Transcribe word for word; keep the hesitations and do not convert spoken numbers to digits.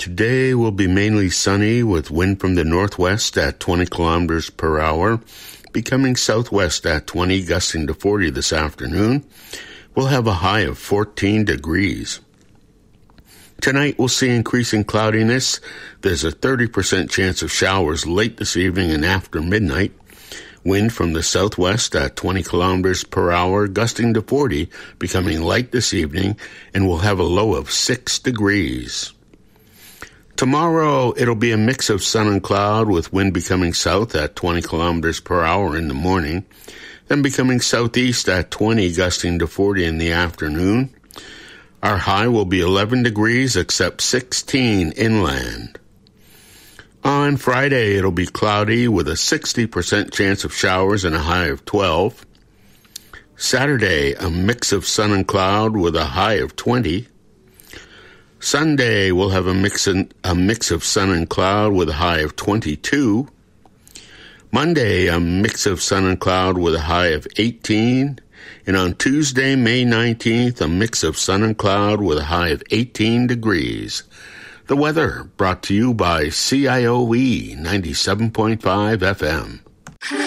today will be mainly sunny with wind from the northwest at twenty kilometers per hour, becoming southwest at twenty, gusting to forty this afternoon. We'll have a high of fourteen degrees. Tonight we'll see increasing cloudiness. There's a thirty percent chance of showers late this evening and after midnight. Wind from the southwest at twenty kilometers per hour, gusting to forty, becoming light this evening, and we'll have a low of six degrees. Tomorrow, it'll be a mix of sun and cloud with wind becoming south at twenty kilometers per hour in the morning, then becoming southeast at twenty, gusting to forty in the afternoon. Our high will be eleven degrees, except sixteen inland. On Friday, it'll be cloudy with a sixty percent chance of showers and a high of twelve. Saturday, a mix of sun and cloud with a high of twenty. Sunday, we'll have a mix, in, a mix of sun and cloud with a high of twenty-two. Monday, a mix of sun and cloud with a high of eighteen. And on Tuesday, May nineteenth, a mix of sun and cloud with a high of eighteen degrees. The weather brought to you by C I O E ninety-seven point five F M.